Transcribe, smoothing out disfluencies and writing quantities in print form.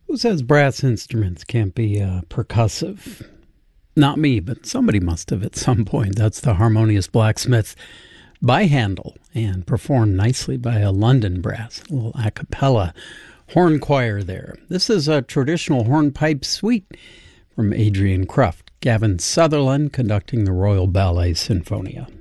Who says brass instruments can't be percussive? Not me, but somebody must have at some point. That's the Harmonious Blacksmiths by Handel and performed nicely by a London brass, a little a cappella horn choir there. This is a traditional hornpipe suite from Adrian Kruft. Gavin Sutherland conducting the Royal Ballet Sinfonia.